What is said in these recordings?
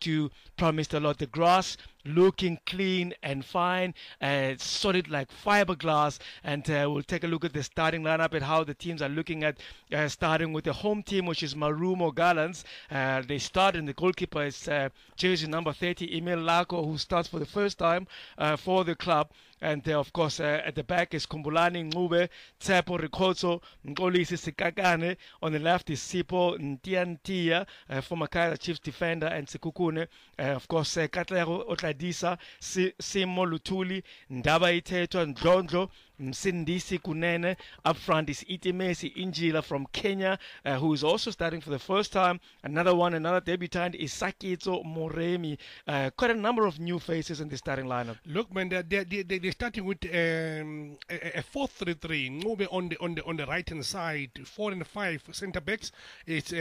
to promise a lot. The grass looking clean and fine, solid like fiberglass. And we'll take a look at the starting lineup and how the teams are looking at starting with the home team, which is Marumo Gallants. They start, and the goalkeeper is jersey number 30, Emil Lako, who starts for the first time for the club. And of course, at the back is Kumbulani Ngube, Tsepo Rikotso, Nkolisi Sikakane. On the left is Sipo Ntiantia, former Kaizer Chiefs defender, and Sekukune. Of course, Katlego Otladisa, Simo Lutuli, Ndaba Iteto, and Ndlondlo. Msindisi Kunene. Up front is Itimesi Injila from Kenya, who is also starting for the first time. Another debutant is Sakitso Moremi. Quite a number of new faces in the starting lineup. Look, man, they're starting with a 4-3-3. Ngube on the right hand side, 4 and 5 centre backs. It's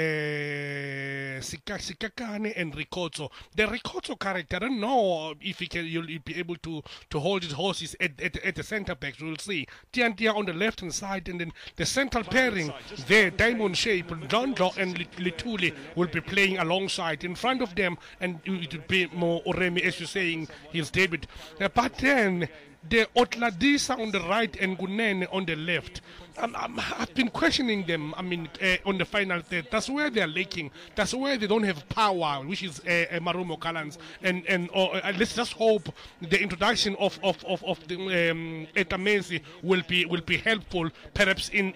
Sikakane and Rikotso. The Rikotso character, I don't know if you'll be able to hold his horses at the centre backs. We'll see. Tiantia on the left hand side, and then the central pairing there, diamond shape, Ndlondlo and Lituli will be playing alongside in front of them, and it will be more Oremi, as you're saying, his debut. But then the Otladisa on the right and Kunene on the left. I've been questioning them. I mean, on the final third, that's where they're lacking. That's where they don't have power, which is Marumo Gallants. And let's just hope the introduction of the Etamesi will be helpful, perhaps in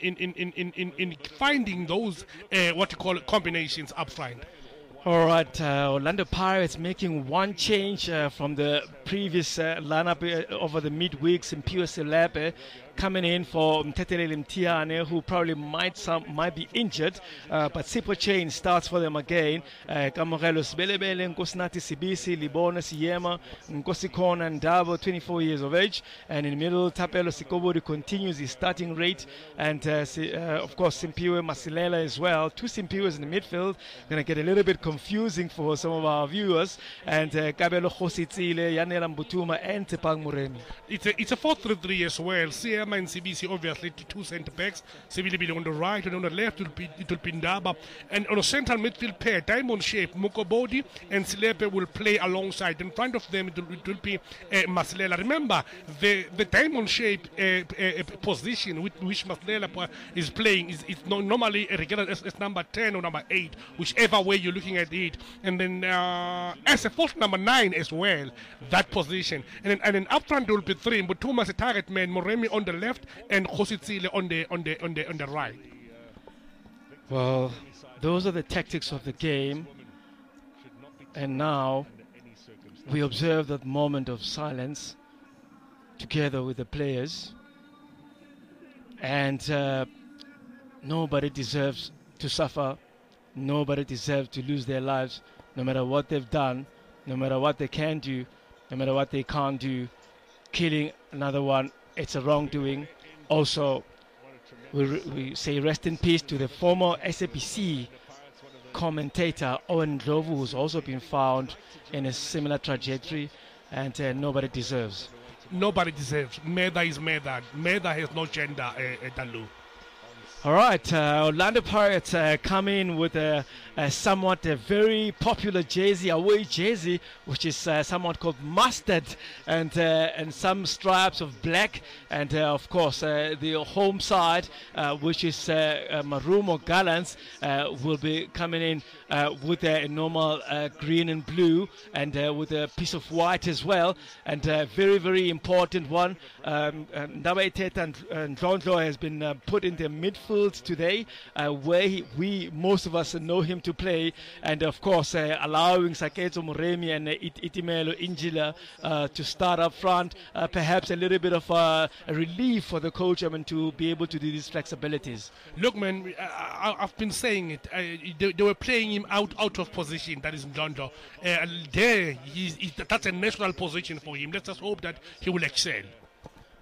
finding those what you call combinations up front. All right, Orlando Pirates making one change from the previous lineup over the midweeks. In Pio Selepe coming in for Mtetelele Mtiane, who probably might be injured, but Sipo Chain starts for them again. Kamogelo Sibelebele, Nkosnati Sibisi, Libona Siyema, Nkosikona Ndabo, 24 years of age. And in the middle, Tapelo Sikobori continues his starting rate. And of course, Simpiwe Masilela as well. Two Simpiwes in the midfield. Going to get a little bit confusing for some of our viewers. And Kabelo Khositsile, Yanela Mbutuma, and Tepang Muremi. It's a 4-3-3 as well. Siyema and CBC obviously two centre backs. Sibili on the right, and on the left it will be Ndaba. And on a central midfield pair, diamond shape, Mukobodi and Silepe will play alongside. In front of them it will be Masilela. Remember, the diamond shape position which Masilela is playing is normally regarded as number 10 or number 8, whichever way you're looking at it. And then as a false number 9 as well, that position. And then up front there will be 3, Mbutuma as a target man, Moremi on the left, and Khositsile on the right. Well, those are the tactics of the game. And now we observe that moment of silence together with the players. And nobody deserves to suffer. Nobody deserves to lose their lives, no matter what they've done, no matter what they can do, no matter what they can't do. Killing another one, it's a wrongdoing. Also, we say rest in peace to the former SAPC commentator Owen Ndlovu, who's also been found in a similar trajectory, and nobody deserves. Nobody deserves. Meda is Meda. Meda has no gender, Dalu. All right, Orlando Pirates come in with a very popular jersey, away jersey, which is somewhat called mustard, and some stripes of black, and of course the home side, which is Marumo Gallants, will be coming in with a normal green and blue, and with a piece of white as well, and very, very important one. Ndaba Iteta and Ndlondlo has been put in the midfield today, where most of us know him to play, and of course allowing Saketso Moremi and Itimelo Injila to start up front, perhaps a little bit of a relief for the coach, to be able to do these flexibilities. Look, man, I've been saying it. They were playing him out of position. That is Ndlondlo. That's a natural position for him. Let's just hope that he will excel.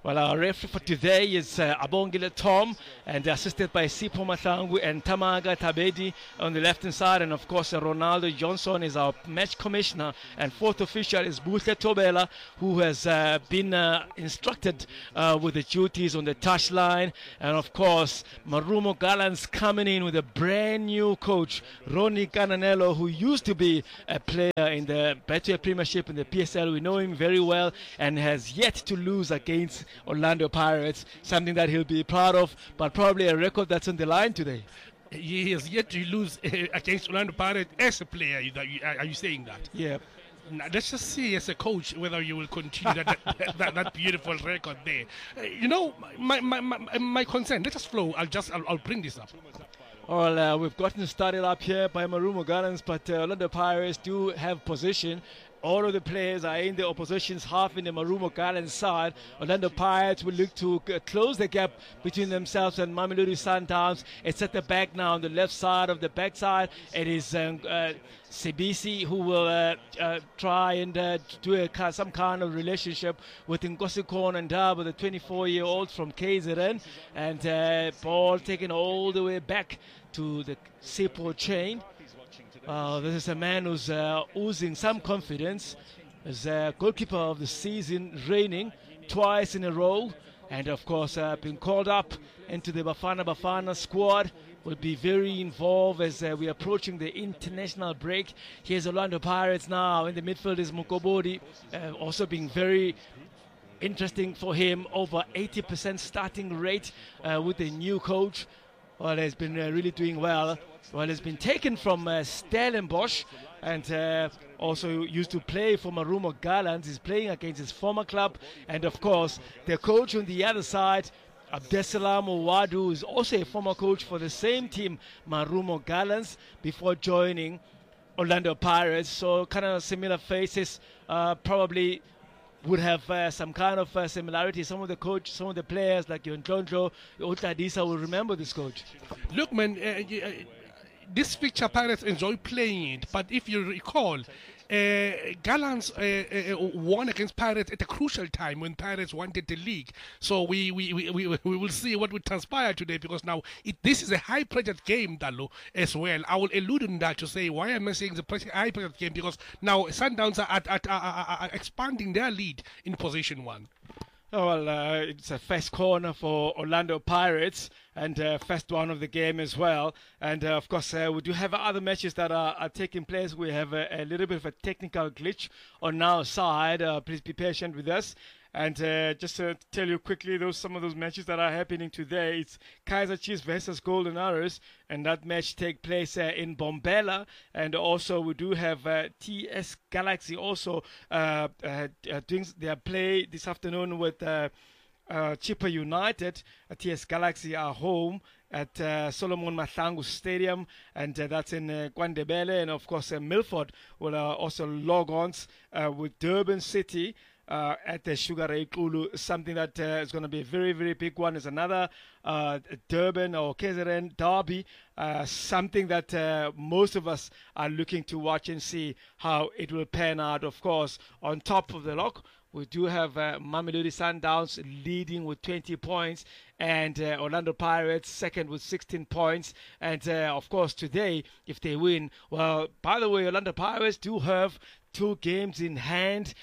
Well, our referee for today is Abongile Tom, and assisted by Sipho Mahlangu and Tamaga Tabedi on the left-hand side. And, of course, Ronaldo Johnson is our match commissioner. And fourth official is Buhle Tobela, who has been instructed with the duties on the touchline. And, of course, Marumo Gallants coming in with a brand-new coach, Ronnie Cananello, who used to be a player in the Betway Premiership in the PSL. We know him very well and has yet to lose against Orlando Pirates, something that he'll be proud of, but probably a record that's on the line today. He has yet to lose against Orlando Pirates as a player. Are you saying that? Yeah. Now, let's just see as a coach whether you will continue that beautiful record there. My concern. Let us flow. I'll bring this up. Well, we've gotten started up here by Marumo Gallants, but Orlando Pirates do have possession. All of the players are in the opposition's half in the Marumo Gallants side. Orlando Pirates will look to close the gap between themselves and Mamelodi Sundowns. It's at the back now on the left side of the backside. It is Sibisi who will try and do some kind of relationship with Nkosi and Dabo, the 24-year-old from KZN. And ball taken all the way back to the Sipho chain. This is a man who's oozing some confidence. As goalkeeper of the season, reigning twice in a row, and of course been called up into the Bafana squad. Will be very involved as we're approaching the international break. Here's Orlando Pirates now. In the midfield is Mukobodi, also being very interesting for him. Over 80% starting rate with the new coach. Well, he's been really doing well. Well, he's been taken from Stellenbosch and also used to play for Marumo Gallants. He's playing against his former club. And, of course, the coach on the other side, Abdesalam Owadu, is also a former coach for the same team, Marumo Gallants, before joining Orlando Pirates. So kind of similar faces, probably would have some kind of similarity. Some of the players like Yonjonjo, Otadisa will remember this coach. Look, man, this fixture Pirates enjoy playing it, but if you recall, Gallants won against Pirates at a crucial time when Pirates wanted the league. So we will see what will transpire today, because now this is a high-pressure game, Dalo, as well. I will allude on that to say why am I saying the high-pressure game, because now Sundowns are expanding their lead in position one. Oh, well, it's a first corner for Orlando Pirates and first one of the game as well. And, of course, we do have other matches that are taking place. We have a little bit of a technical glitch on our side. Please be patient with us. And just to tell you quickly, some of those matches that are happening today, it's Kaizer Chiefs versus Golden Arrows, and that match take place in Bombela. And also we do have TS Galaxy also doing their play this afternoon with Chippa United. TS Galaxy are home at Solomon Mahlangu Stadium, and that's in Kwandebele. And of course Milford will also log on with Durban City at the Sugar Ray Kulu. Something that is going to be a very, very big one is another Durban or KZN derby, something that most of us are looking to watch and see how it will pan out. Of course, on top of the lock, we do have Mamelodi Sundowns leading with 20 points and Orlando Pirates second with 16 points. And, of course, today, if they win, well, by the way, Orlando Pirates do have 2 games in hand.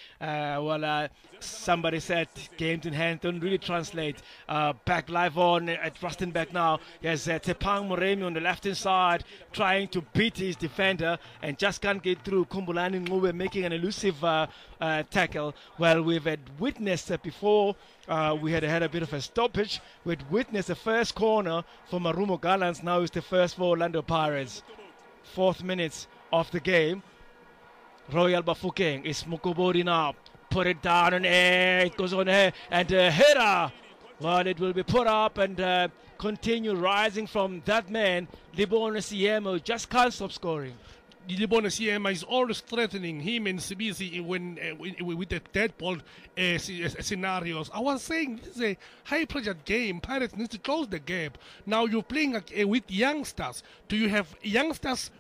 Somebody said games in hand don't really translate. Back live on at Rustenburg now. There's Tepang Moremi on the left-hand side trying to beat his defender and just can't get through. Kumbulani Ngube making an elusive tackle. Well, we've had witnessed before. We had a bit of a stoppage. We had witnessed the first corner for Marumo Gallants. Now it's the first for Orlando Pirates. 4th minutes of the game. Royal Bafokeng is Mukobodi now. Put it down and it goes on air. And header. Well, it will be put up and continue rising from that man. Libona Siemo just can't stop scoring. Libona Siema is always threatening him and Sibisi with the dead ball scenarios. I was saying this is a high-pressure game. Pirates need to close the gap. Now you're playing with youngsters. Do you have youngsters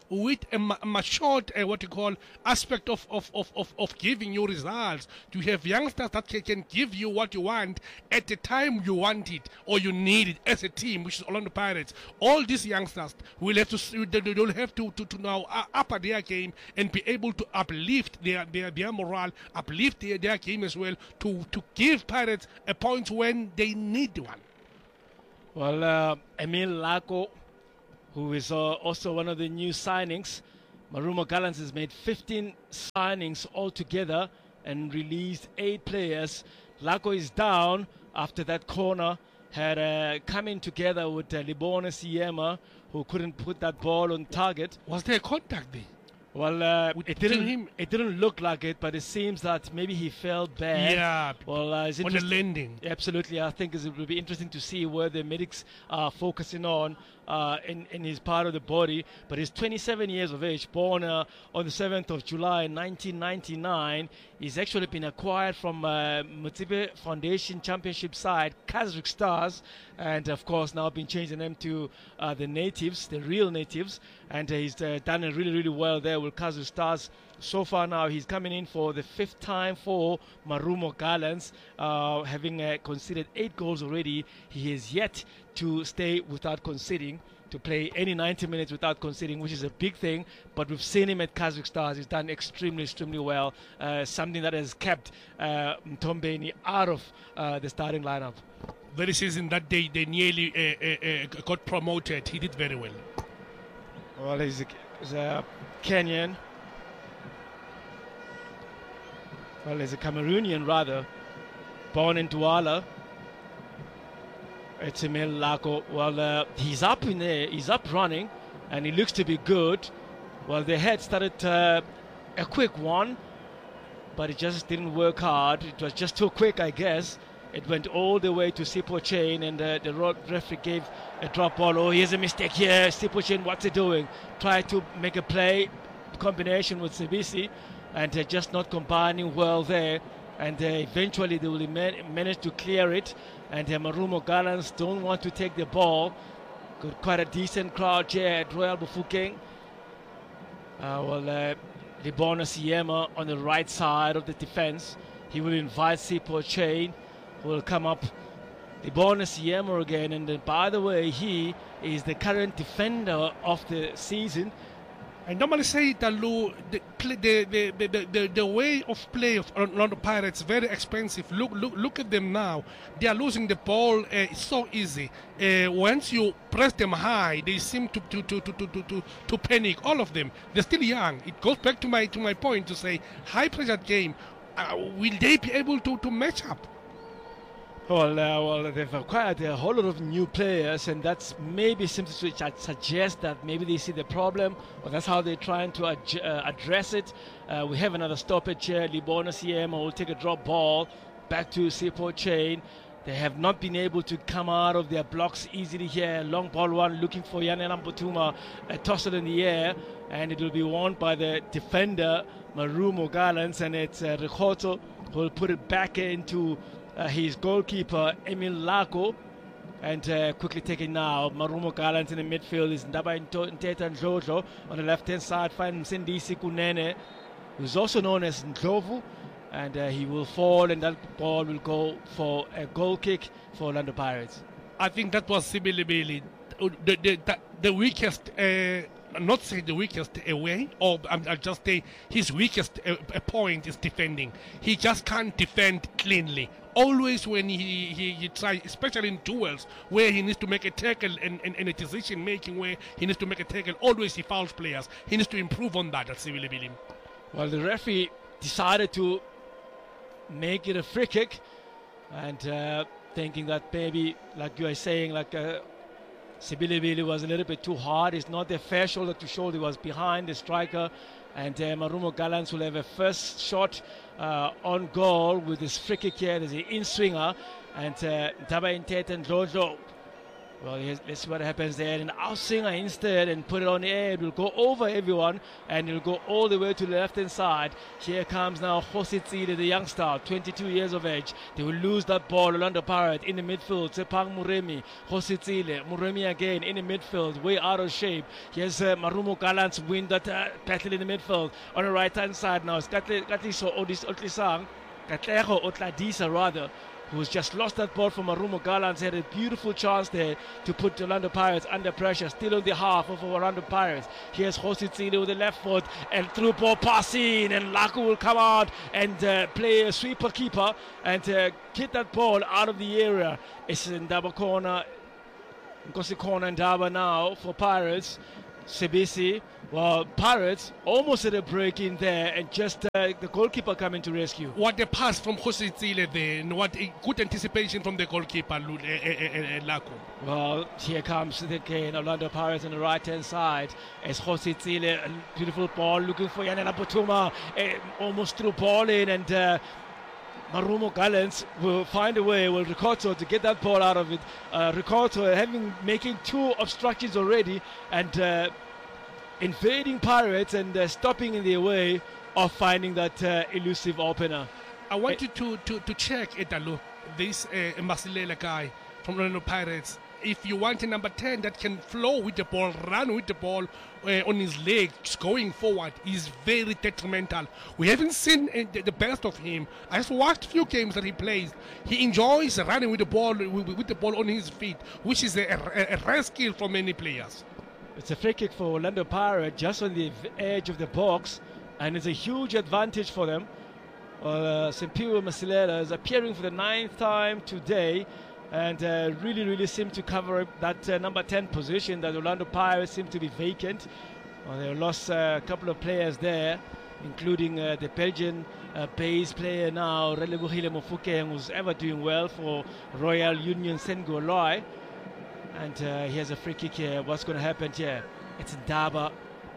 with a matured, what you call, aspect of giving you results. You have youngsters that can give you what you want at the time you want it or you need it as a team, which is Orlando Pirates. All these youngsters will have to now up their game and be able to uplift their morale, uplift their game as well, to give Pirates a point when they need one. Well, Emil Lako, who is also one of the new signings. Marumo Gallants has made 15 signings altogether and released 8 players. Lako is down after that corner had come in together with Libona Siema, who couldn't put that ball on target. Was there contact there? Well, it didn't look like it, but it seems that maybe he felt bad. Yeah, well, on the landing. Absolutely. I think it will be interesting to see where the medics are focusing on in his part of the body. But he's 27 years of age, born on the 7th of July 1999. He's actually been acquired from Mutsibe Foundation Championship side, Kazakh Stars, and of course now been changing them to the natives, the real natives. And he's done it really, really well there with Kazakh Stars. So far now, he's coming in for the 5th time for Marumo Gallants, having conceded 8 goals already. He is yet to stay without conceding, to play any 90 minutes without conceding, which is a big thing. But we've seen him at Kazakh Stars. He's done extremely, extremely well. Something that has kept Mtombeni out of the starting lineup. Very season that they nearly got promoted. He did very well. Well, he's a Kenyan. Well, he's a Cameroonian rather, born in Douala. It's Emil Lako. Well, he's up in there, he's up running, and he looks to be good. Well, they had started a quick one, but it just didn't work hard. It was just too quick, I guess. It went all the way to Sipo Chain, and the referee gave a drop ball. Oh, here's a mistake here. Sipo Chain, what's he doing? Tried to make a play combination with Sebisi, and just not combining well there. And eventually they will manage to clear it. And Marumo Gallants don't want to take the ball. Got quite a decent crowd here at Royal Bafokeng. Libona Siema on the right side of the defense. He will invite Sipo Chain, who will come up. Libona Siema again. And by the way, he is the current defender of the season. I normally say that the way of play of Orlando Pirates very expensive. Look at them now. They are losing the ball. It's so easy. Once you press them high, they seem to panic. All of them. They're still young. It goes back to my point to say high pressure game. Will they be able to match up? Well, they've acquired a whole lot of new players, and that's maybe seems to suggest that maybe they see the problem, or that's how they're trying to address it. We have another stoppage here. Libona Siema will take a drop ball back to Sipo Chain. They have not been able to come out of their blocks easily here. Long ball one looking for Yanela Mputuma, toss it in the air, and it will be won by the defender, Marumo Gallants, and it's Ricoto who will put it back into his goalkeeper, Emil Lako, and quickly taken now. Marumo Gallants in the midfield is Ndaba Nteta Ndlovu. On the left-hand side, find Msindisi Kunene, who's also known as Ndlovu, and he will fall, and that ball will go for a goal kick for Orlando Pirates. I think that was Sibilibili, the weakest, not say the weakest away, or I'll just say his weakest point is defending. He just can't defend cleanly. Always when he tries, especially in duels where he needs to make a tackle and a decision making where he needs to make a tackle, always he fouls players. He needs to improve on that. Well, the referee decided to make it a free kick, and thinking that maybe, like you are saying, like Sibilibili was a little bit too hard. It's not their fair shoulder to shoulder. He was behind the striker. And Marumo Gallants will have a first shot on goal with this free kick here. There's an in-swinger. And Ndaba Nteta Ndlovu Well, let's see what happens there. And Ausinger instead and put it on the air. It will go over everyone and it will go all the way to the left-hand side. Here comes now Khositsile, the youngster, 22 years of age. They will lose that ball. Orlando Pirates in the midfield. Tsepang Muremi, Khositsile, Muremi again in the midfield, way out of shape. Here's Marumo Gallants win that battle in the midfield. On the right-hand side now, it's Katliso Otlisang, Katlego Otladisa rather, who's just lost that ball from Marumo Gallants. Had a beautiful chance there to put Orlando Pirates under pressure. Still on the half of Orlando Pirates. Here's Khositsile with the left foot and through ball passing, and Laku will come out and play a sweeper keeper and get that ball out of the area. It's in Ndaba corner. Nkosi corner Ndaba now for Pirates. Sebisi. Well, Pirates almost had a break in there and just the goalkeeper coming to rescue. What a pass from Khositsile there, and what a good anticipation from the goalkeeper, Laku. Well, here comes again Orlando Pirates on the right-hand side as Khositsile, a beautiful ball looking for Yanela Botuma, almost threw ball in, and Marumo Gallants will find a way, Ricoto, to get that ball out of it. Ricoto making two obstructions already and invading Pirates and stopping in their way of finding that elusive opener. I want you to check, Etalo, this Masilela guy from Orlando Pirates. If you want a number 10 that can flow with the ball, run with the ball on his legs, going forward, is very detrimental. We haven't seen the best of him. I just watched a few games that he plays. He enjoys running with the ball on his feet, which is a rare skill for many players. It's a free kick for Orlando Pirates just on the edge of the box, and it's a huge advantage for them. Simpiwe Masilela is appearing for the 9th time today and really seem to cover that number 10 position that Orlando Pirates seem to be vacant. They lost a couple of players there, including the Belgian base player now, Relebohile Mofokeng, who's ever doing well for Royal Union Sengoloi. And here's a free kick here. What's going to happen here? It's Ndaba.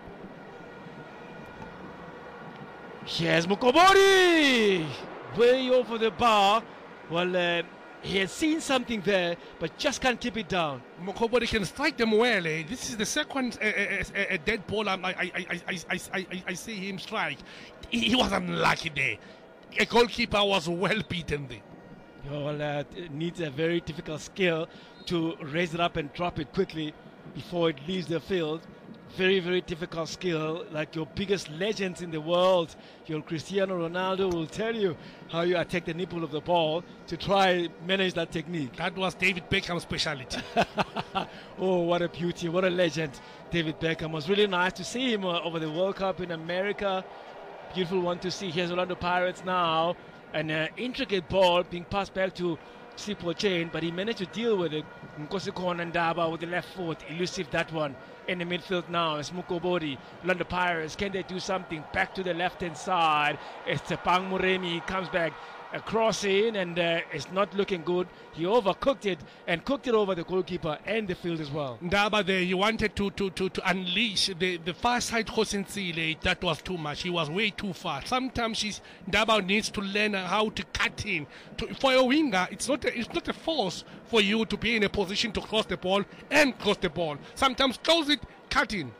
Here's Mukobori! Way over the bar. Well, he has seen something there, but just can't keep it down. Mukobori can strike them well. This is the second dead ball I see him strike. He was unlucky there. A goalkeeper was well beaten there. Well, it needs a very difficult skill to raise it up and drop it quickly before it leaves the field. Very difficult skill. Like your biggest legends in the world, your Cristiano Ronaldo, will tell you how you attack the nipple of the ball to try manage that technique. That was David Beckham's specialty. Oh, what a beauty, what a legend David Beckham. Was really nice to see him over the World Cup in America. Beautiful one to see. Here's Orlando Pirates now. An intricate ball being passed back to Sipho Chain, but he managed to deal with it. Nkosi Ndaba with the left foot, elusive that one. In the midfield now, it's Mukobori. Orlando Pirates, can they do something? Back to the left-hand side. It's Tsepang Muremi, comes back. A cross in, and it's not looking good. He overcooked it and cooked it over the goalkeeper and the field as well. Ndaba there, he wanted to unleash the far side Khositsile. That was too much. He was way too far. Sometimes Ndaba needs to learn how to cut in. For a winger, it's not a force for you to be in a position to cross the ball and cross the ball. Sometimes close it, cut in.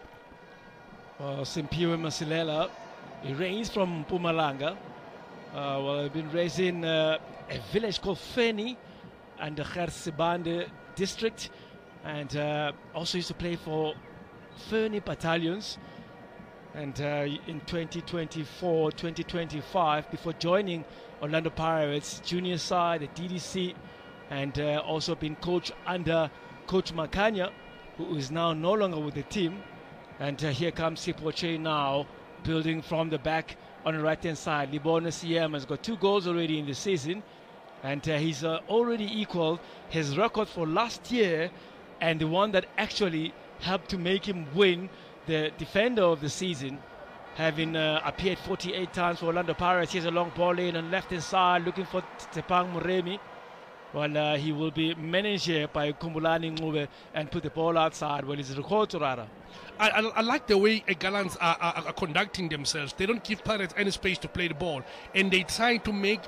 Simpiwe Masilela, he reigns from Mpumalanga. I've been raised in a village called Feni and the Gersibande district, and also used to play for Feni battalions. And in 2024, 2025, before joining Orlando Pirates junior side, the DDC, and also been coached under Coach Makanya, who is now no longer with the team. And here comes Sipho Chain now, building from the back. On the right-hand side, Libona CM has got 2 goals already in the season, and he's already equaled his record for last year, and the one that actually helped to make him win the defender of the season, having appeared 48 times for Orlando Pirates. Here's a long ball in on the left-hand side, looking for Tsepang Muremi. Well, he will be managed here by Kumbulani Ngube and put the ball outside. Well, it's Rukhoto rather. I like the way Gallants are conducting themselves. They don't give Pirates any space to play the ball, and they try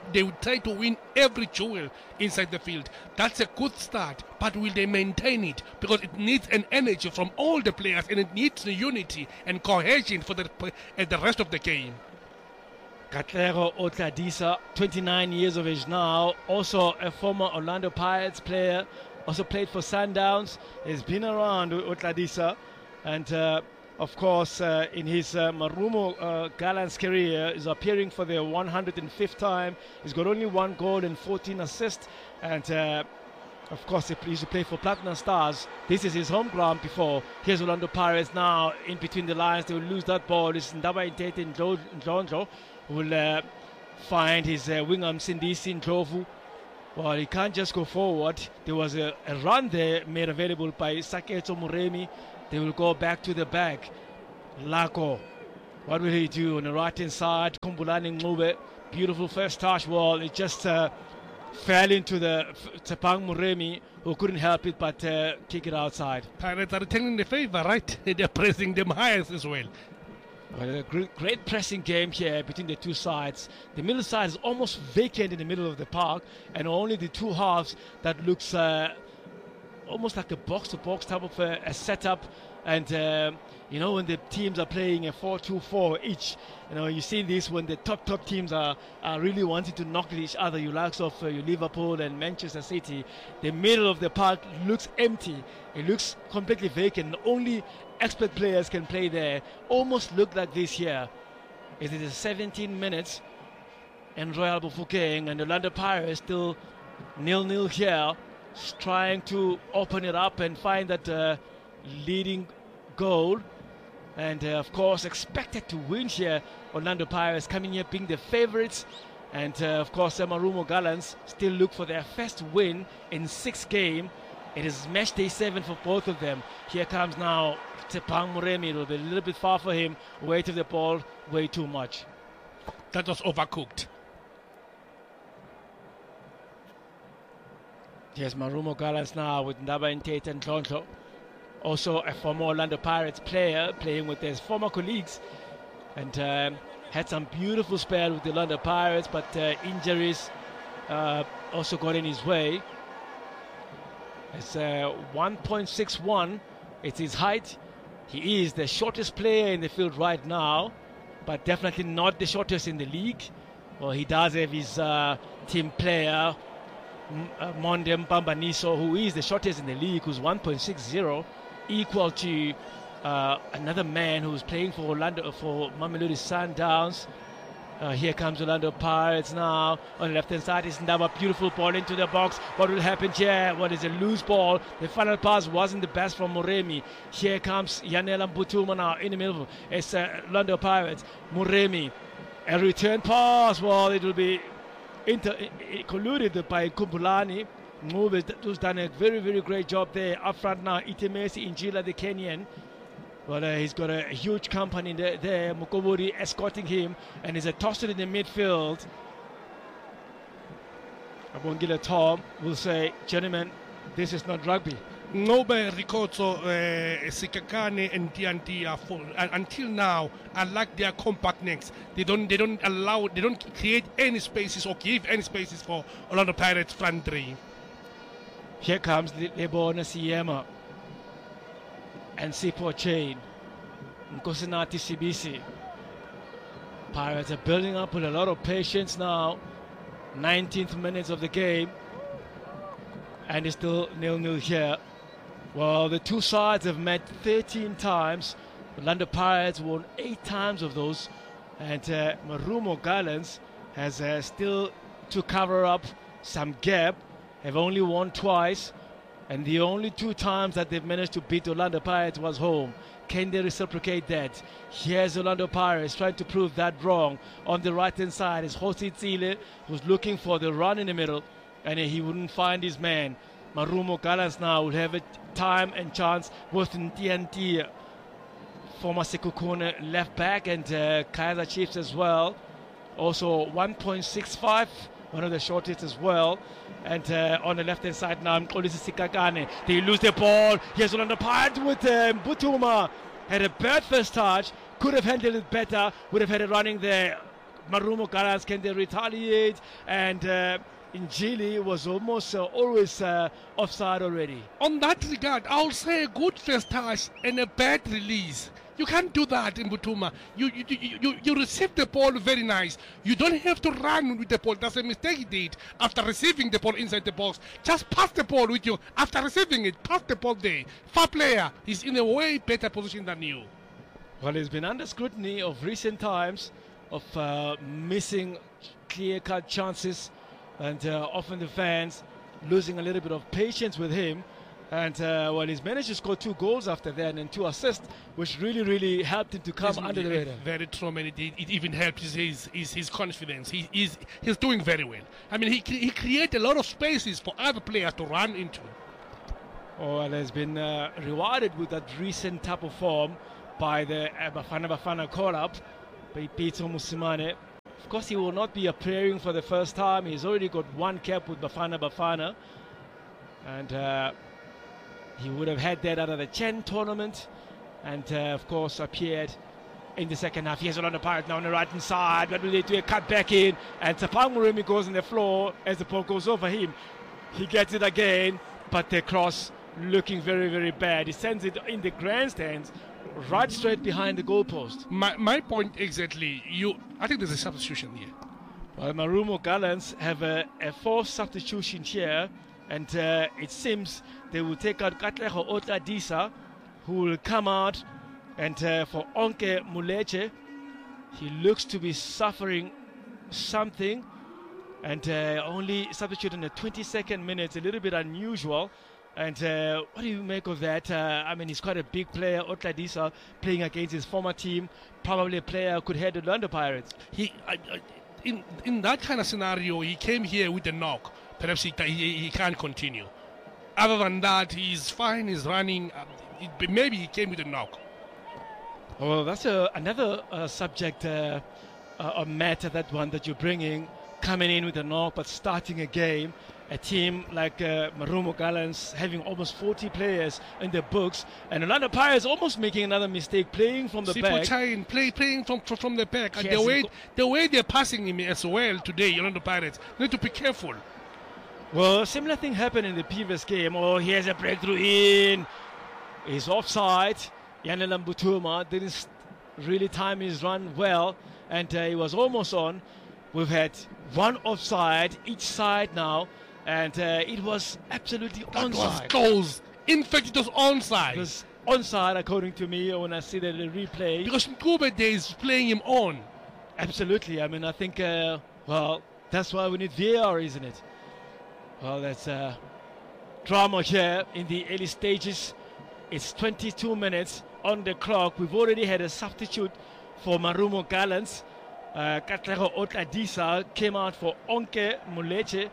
to win every duel inside the field. That's a good start, but will they maintain it? Because it needs an energy from all the players, and it needs the unity and cohesion for the rest of the game. Katlego Otladisa, 29 years of age now, also a former Orlando Pirates player, also played for Sundowns. He's been around Otladisa, and of course in his Marumo Gallants career is appearing for the 105th time. He's got only 1 goal and 14 assists, and of course he used to play for Platinum Stars. This is his home ground before. Here's Orlando Pirates now in between the lines. They will lose that ball. It's Ndaba Intete Ndlondlo will find his winger Msindisi Ndlovu. Well, he can't just go forward. There was a run there made available by Saketo Muremi. They will go back to the back. Lako, what will he do on the right hand side? Kumbulani Ngube, beautiful first touch. Well, it just fell into the Tepang Muremi, who couldn't help it but kick it outside. Pirates are taking the favor, right? They're pressing them higher as well. Well, a great pressing game here between the two sides. The middle side is almost vacant in the middle of the park, and only the two halves that looks almost like a box-to-box type of a setup. And you know, when the teams are playing a 4-2-4 each, you know, you see this when the top teams are really wanting to knock at each other. You likes of your Liverpool and Manchester City. The middle of the park looks empty. It looks completely vacant. Only expert players can play there. Almost look like this here. It is 17 minutes and Royal Bafokeng and the Orlando Pirates still 0-0 here, trying to open it up and find that leading goal. And of course expected to win here. Orlando Pirates coming here being the favorites. And of course Marumo Gallants still look for their first win in 6 games. It is match day 7 for both of them. Here comes now Tepang Muremi. It will be a little bit far for him. Weight of the ball, way too much. That was overcooked. Yes, Marumo Gallants now with Ndaba Intete and Ndlondlo. Also a former Orlando Pirates player playing with his former colleagues. And had some beautiful spell with the Orlando Pirates, but injuries also got in his way. It's 1.61. It's his height. He is the shortest player in the field right now, but definitely not the shortest in the league. Well, he does have his team player, Monde Mbambaniso, who is the shortest in the league, who's 1.60, equal to another man who's playing for Mamelodi Sundowns. Here comes Orlando Pirates now. On the left-hand side is Ndaba. Beautiful ball into the box. What will happen here? What is a loose ball? The final pass wasn't the best from Muremi. Here comes Yanela Mbutuma now in the middle. It's Orlando Pirates. Muremi. A return pass. Well, it will be colluded by Kumbulani. Ngube, who's done a very, very great job there. Up front now, Itemesi Injila, the Kenyan. Well, he's got a huge company there. Mukoburi escorting him, and he's tossed it in the midfield. Abongile Tom will say, gentlemen, this is not rugby. Ngobe, Rikotso, Sikakane, and TNT are full. Until now, I like their compactness. They don't create any spaces or give any spaces for Orlando Pirates front three. Here comes Lebona Siema and Sipo Chain. Nkosinati Sibisi. Pirates are building up with a lot of patience now. 19th minutes of the game. And it's still 0-0 here. Well, the two sides have met 13 times. The Orlando Pirates won 8 times of those. And Marumo Gallants has still to cover up some gap. Have only won twice. And the only 2 times that they've managed to beat Orlando Pirates was home. Can they reciprocate that? Here's Orlando Pirates trying to prove that wrong. On the right-hand side is Hosi Tsile, who's looking for the run in the middle. And he wouldn't find his man. Marumo Gallants now will have a time and chance with TNT, former Sekukune left back, and Kaiser Chiefs as well. Also 1.65 one of the shortest as well. And on the left hand side now, Mxolisi Sikakane. They lose the ball. Here's Orlando Pirates with Mbutuma. Had a bad first touch. Could have handled it better. Would have had it running there. Marumo Gallants, can they retaliate? And Njili was almost always offside already. On that regard, I'll say a good first touch and a bad release. You can't do that in Butuma. You receive the ball very nice. You don't have to run with the ball. That's a mistake he did after receiving the ball inside the box. Just pass the ball with you. After receiving it, pass the ball there. Far player. He's in a way better position than you. Well, he's been under scrutiny of recent times of missing clear-cut chances, and often the fans losing a little bit of patience with him. And well, he's managed to score 2 goals after that and 2 assists, which really helped him to come under the radar. Very true, man. It even helps his confidence. He's doing very well. I mean, he created a lot of spaces for other players to run into. Oh, and has been rewarded with that recent type of form by the Bafana call-up by Peter Musimane. Of course, he will not be appearing for the first time. He's already got 1 cap with Bafana. And he would have had that out of the Chen tournament. And, of course, appeared in the second half. Here's Orlando Pirates now on the right-hand side. What will they do? A cut back in. And Tapang Murimi goes on the floor as the ball goes over him. He gets it again, but the cross looking very bad. He sends it in the grandstands, right straight behind the goalpost. My point exactly. I think there's a substitution here. Well, Marumo Gallants have a forced substitution here, and it seems they will take out Katlego Otladisa, who will come out, and for Onke Muleche, he looks to be suffering something, and only substituted in the 22nd minute, a little bit unusual. And what do you make of that? I mean, he's quite a big player, Otladisa, playing against his former team, probably a player who could head the Orlando Pirates. In that kind of scenario, he came here with a knock. Perhaps he can't continue. Other than that, he's fine, he's running. Maybe he came with a knock. Well, that's another subject, a matter, that one that you're bringing, coming in with a knock, but starting a game. A team like Marumo Gallants having almost 40 players in their books, and Orlando Pirates almost making another mistake, playing from the back. Playing from the back. And Yes, the way they're passing him as well today, Orlando Pirates, need to be careful. Well, a similar thing happened in the previous game. Oh, here's a breakthrough in. He's offside. Yanela Mbutuma didn't really time his run well, and he was almost on. We've had 1 offside each side now, and it was absolutely onside. Was goals. In fact, it was onside. It was onside, according to me, when I see the replay. Because Nkube is playing him on. Absolutely. I mean, I think, well, that's why we need VAR, isn't it? Well, that's drama here in the early stages. It's 22 minutes on the clock. We've already had a substitute for Marumo Gallants. Katlego Otladisa came out for Onke Muleche,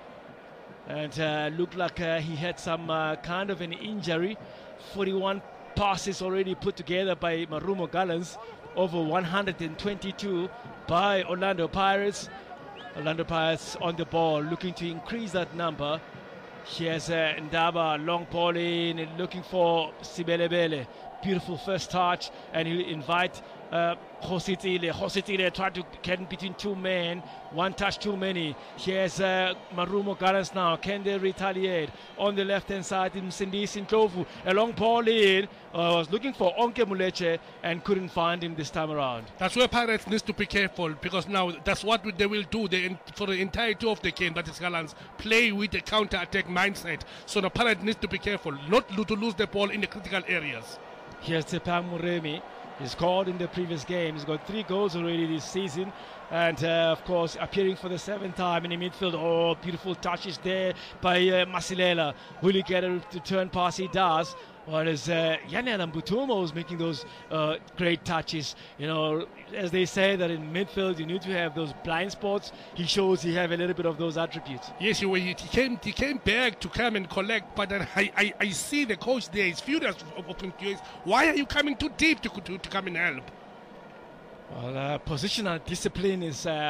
and looked like he had some kind of an injury. 41 passes already put together by Marumo Gallants, over 122 by Orlando Pirates. Orlando Pirates on the ball, looking to increase that number. Here's Ndaba, long ball in, looking for Sibelebele. Beautiful first touch, and he'll invite Jositile. Jositile tried to get in between 2 men. 1 touch too many. Here's Marumo Gallants now. Can they retaliate? On the left-hand side, Msindisi Ndlovu. A long ball in. Was looking for Onke Muleche and couldn't find him this time around. That's where Pirates needs to be careful, because now that's what they will do for the entirety of the game. That is Gallants play with the counter-attack mindset. So the Pirates needs to be careful not to lose the ball in the critical areas. Here's Tepang Muremi. He scored in the previous game. He's got 3 goals already this season. And, of course, appearing for the 7th time in the midfield. Oh, beautiful touches there by Masilela. Will he get a return pass? He does. Whereas Yanela Mbutuma was making those great touches. You know, as they say that in midfield you need to have those blind spots. He shows he have a little bit of those attributes. Yes, he came back to come and collect, but then I see the coach there is furious of him. Why are you coming too deep to come and help? Well, positional discipline is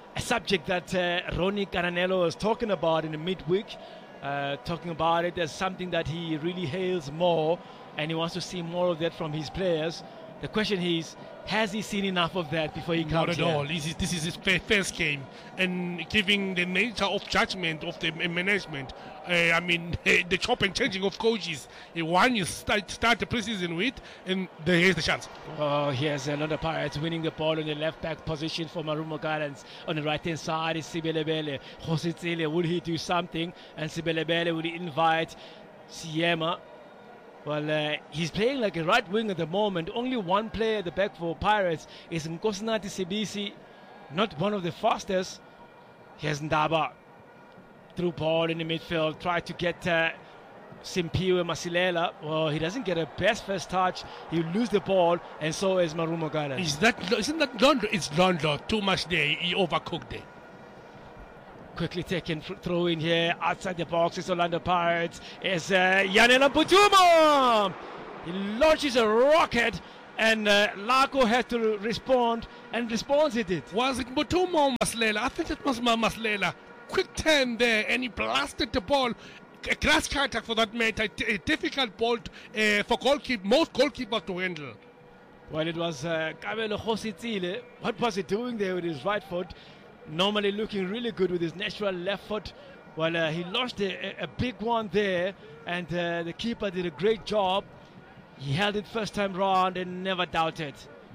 a subject that Ronnie Caranello was talking about in the midweek, talking about it as something that he really hails more, and he wants to see more of that from his players. The question is, has he seen enough of that before he comes Not at here? all. This is his first game, and given the nature of judgment of the management, the chop and changing of coaches, one you start the preseason with, and here's the chance. Oh, here's London Pirates winning the ball in the left back position for Marumo Gardens. On the right hand side is Sibelebele. Hositsile, will he do something? And Sibelebele will invite Siema. Well, he's playing like a right wing at the moment. Only one player at the back for Pirates is Nkosinathi Sibisi, not one of the fastest. Here's Ndaba. Through ball in the midfield, try to get Simpiwe Masilela. Well, he doesn't get a best first touch. He'll lose the ball, and so is Marumo Gardens. Isn't that Londo? It's Londo. Too much there. He overcooked there. Quickly taken throw in here outside the box. It's Orlando Pirates. It's Yanela Putuma. He launches a rocket, and Lako had to respond, and responds he did. Was it Mutuma or Maslela? I think it was Maslela. Quick turn there, and he blasted the ball. A grass cutter for that matter. A difficult ball for most goalkeepers to handle. Well, it was Kabelo Hositsile. What was he doing there with his right foot? Normally looking really good with his natural left foot. Well, he lost a big one there, and the keeper did a great job. He held it first time round and never doubted.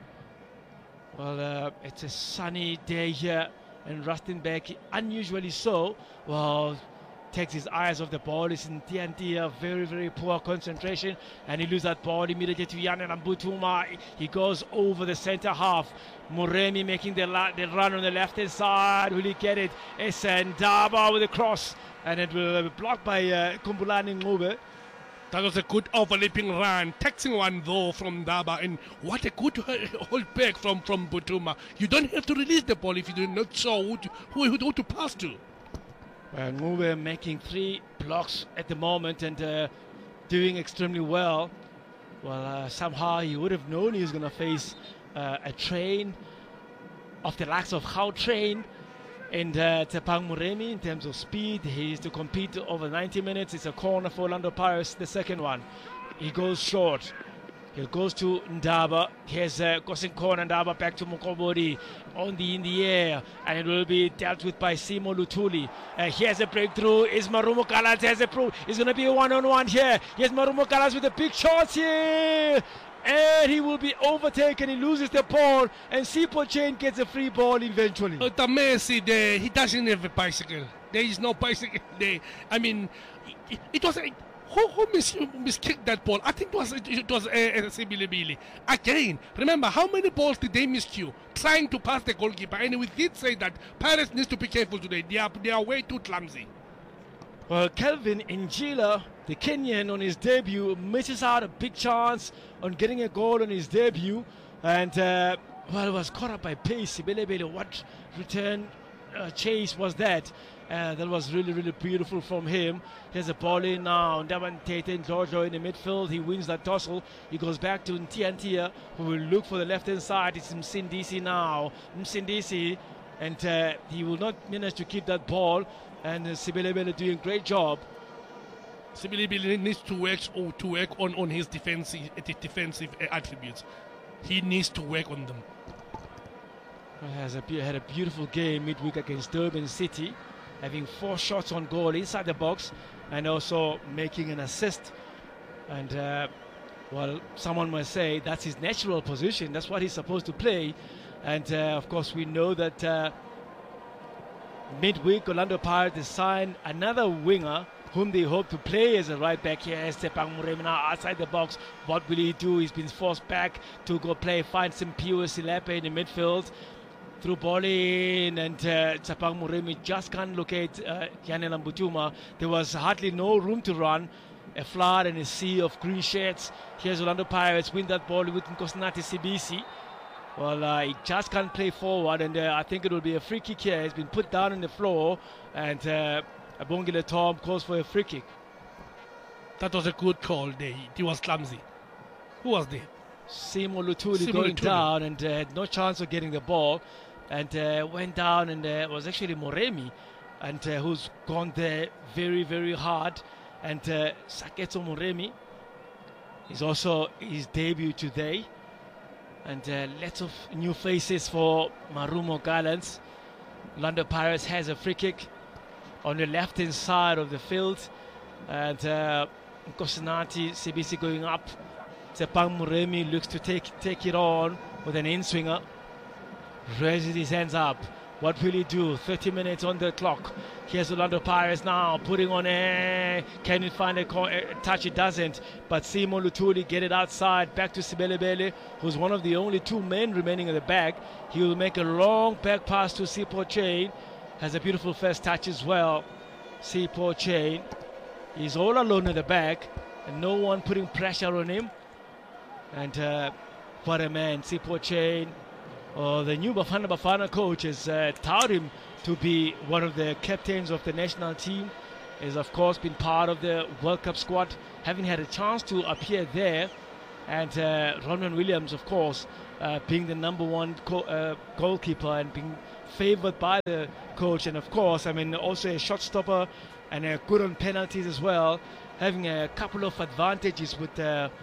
Well, it's a sunny day here, and Rustenburg, unusually so, well, takes his eyes off the ball. He's in TNT, very, very poor concentration, and he loses that ball immediately to Yanela Mbutuma. He goes over the center half. Muremi making the run on the left hand side. Will he get it? It's Ndaba with a cross, and it will be blocked by Kumbulani Ngube. That was a good overlapping run, taxing one though from Ndaba, and what a good hold back from Butuma. You don't have to release the ball if you do not know who to pass to. Ngube making 3 blocks at the moment and doing extremely well. Well, somehow he would have known he was going to face a train of the likes of Gautrain and Tepang Muremi in terms of speed. He is to compete over 90 minutes. It's a corner for Orlando Pirates, the second one. He goes short. He goes to Ndaba. Here's Kosin corner. Ndaba back to Mukobori in the air, and it will be dealt with by Simo Lutuli. Here's a breakthrough. Is Marumo Kalas has a proof. It's going to be a one-on-one here. Here's Marumo Kalas with a big shot here, and he will be overtaken. He loses the ball, and Sipo Chain gets a free ball eventually. The Messi there, he doesn't have a bicycle. There is no bicycle there. I mean, it was a. Who miskicked that ball? I think it was Sibilibili. Again, remember, how many balls did they miscue trying to pass the goalkeeper? And we did say that Pirates needs to be careful today. They are way too clumsy. Well, Kelvin Njila, the Kenyan, on his debut, misses out a big chance on getting a goal on his debut. And, was caught up by pace. Sibelebele, what return chase was that? That was really, really beautiful from him. Here's a ball in now. Ndaban Tete Jojo in the midfield. He wins that tussle. He goes back to Ntiantia, who will look for the left-hand side. It's Msindisi now. Msindisi, and he will not manage to keep that ball. And Sibelebele doing a great job. Sibelebele needs to work on his defensive attributes. He needs to work on them. He had a beautiful game midweek against Durban City, having 4 shots on goal inside the box and also making an assist. And, someone might say that's his natural position. That's what he's supposed to play. And, of course, we know that midweek Orlando Pirates has signed another winger whom they hope to play as a right back here. Tepang Muremi now outside the box. What will he do? He's been forced back to go find Simpiwe Silepe in the midfield. Through ball in, and Tepang Muremi just can't locate Yanela Mbutuma. There was hardly no room to run. A flood and a sea of green shirts. Here's Orlando Pirates win that ball with Nkosinathi Sibisi. Well, he just can't play forward, and I think it will be a free kick here. He's been put down on the floor, and Abongile Tom calls for a free kick. That was a good call there. He was clumsy. Who was there? Simo Lutuli going down and had no chance of getting the ball. and went down, and it was actually Moremi, and who's gone there very, very hard. And Saketso Moremi is also his debut today. And lots of new faces for Marumo Gallants. Orlando Pirates has a free kick on the left-hand side of the field. And Kosinati, CBC going up. Tsepang Moremi looks to take it on with an in-swinger. Raises his hands up. What will he do? 30 minutes on the clock. Here's Orlando Pirates now putting on a... Can he find a touch? It doesn't. But Simo Lutuli get it outside. Back to Sibelebele, who's one of the only two men remaining in the back. He will make a long back pass to Sipo Chain. Has a beautiful first touch as well. Sipo Chain. He's all alone in the back. And no one putting pressure on him. And what a man, Sipo Chain. The new Bafana Bafana coach has touted him to be one of the captains of the national team. Has of course been part of the World Cup squad, having had a chance to appear there. And Ronwen Williams, of course, being the number one goalkeeper and being favoured by the coach. And of course, I mean, also a shot stopper and good on penalties as well, having a couple of advantages with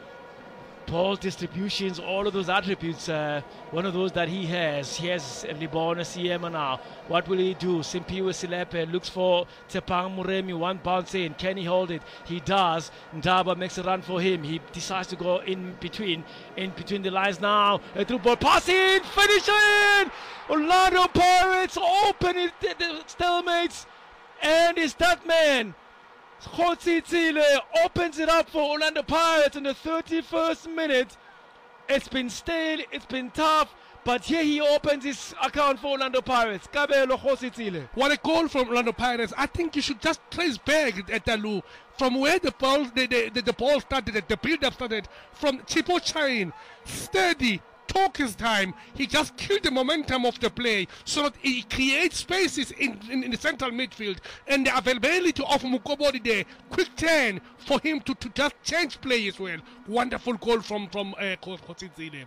ball distributions, all of those attributes. One of those that he has. He has Libona Siema now. What will he do? Simpiwe Silepe looks for Tsepang Moremi. One bounce in. Can he hold it? He does. Ndaba makes a run for him. He decides to go in between the lines now. A through ball. Pass in. Finish it. Orlando Pirates open it. The stalemates. And it's that man. Khotsi Tsile opens it up for Orlando Pirates in the 31st minute. It's been stale, it's been tough, but here he opens his account for Orlando Pirates. Kabelo Khotsi Tsile. What a goal from Orlando Pirates. I think you should just trace back at Dalu from where the ball started, the build-up started, from Chipo Chain. Steady, took his time. He just killed the momentum of the play so that he creates spaces in the central midfield, and the availability of Mukobodi there, quick turn for him to just change play as well. Wonderful goal from Khotsi.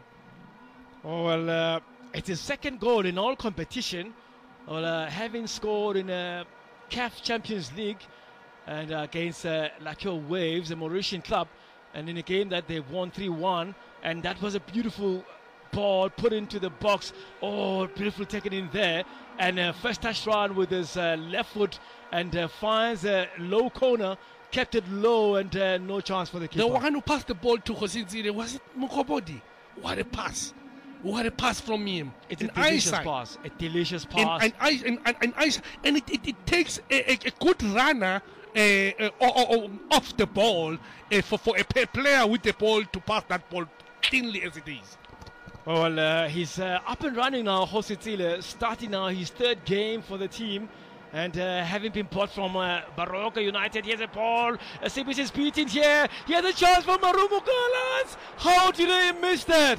Oh, well, it's his second goal in all competition. Well, having scored in a CAF Champions League and against Lakio Waves, a Mauritian club, and in a game that they won 3-1, and that was a beautiful ball put into the box. Oh, beautiful taken in there, and first touch run with his left foot, and finds a low corner, kept it low, and no chance for the keeper. The one who passed the ball to Khotsi, was it Mukobodi? What a pass. What a pass from him. It's a delicious pass. A delicious pass. And it takes a good runner off the ball for a player with the ball to pass that ball cleanly as it is. Well, he's up and running now, Khotsi Tsile, starting now his third game for the team. And having been bought from Baroka United, here's a ball. CBC is beating here. Here's a chance for Marumo Gallants. How did they miss that?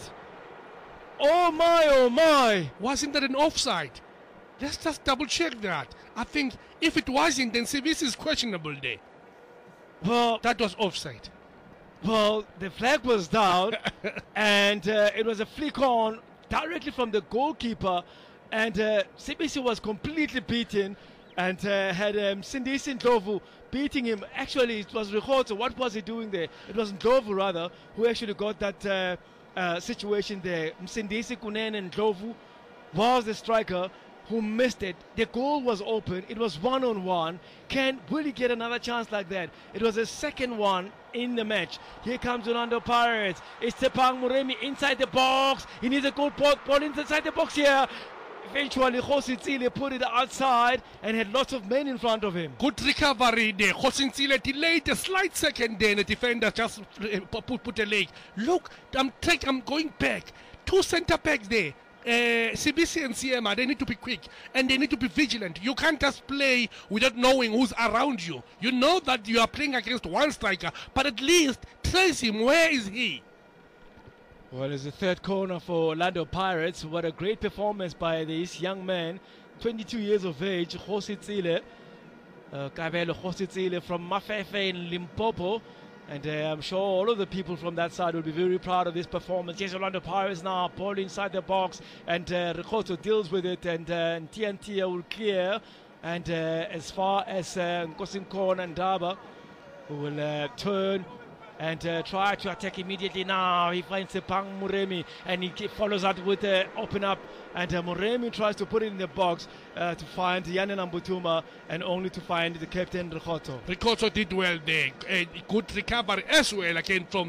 Oh my, oh my. Wasn't that an offside? Let's just double check that. I think if it wasn't, then CBC is questionable there. Well, that was offside. Well, the flag was down, and it was a flick on directly from the goalkeeper, and CBC was completely beaten, and had Sindisi Ndlovu beating him. Actually, it was Rikhotso. What was he doing there? It was Ndlovu, rather, who actually got that situation there. Sindisi Kunene and Ndlovu was the striker who missed it. The goal was open. It was 1-on-1. Will he get another chance like that? It was a second one in the match. Here comes Orlando Pirates. It's Tsepang Moremi inside the box. He needs a good ball inside the box here. Eventually, Khotsi Tsile put it outside and had lots of men in front of him. Good recovery there. Khotsi Tsile delayed a slight second there. The defender just put a leg. Look, I'm going back. Two centre backs there. CBC and CMA, they need to be quick and they need to be vigilant. You can't just play without knowing who's around you. You know that you are playing against one striker, but at least trace him. Where is he? Well, it's the third corner for Orlando Pirates. What a great performance by this young man, 22 years of age, Khotsi Tsile. Kabelo Khotsi Tsile from Mafefe in Limpopo. And I'm sure all of the people from that side will be very proud of this performance. Yes, Orlando Pirates now, ball inside the box, and Ricoto deals with it, and TNT will clear. And as far as Nkosinkhona and Daba, who will turn and try to attack immediately now. He finds Sepang Muremi, and he follows up with open up, and Muremi tries to put it in the box to find Yanen Ambutuma, and only to find the captain Ricoto. Ricoto did well there. Good recovery as well again from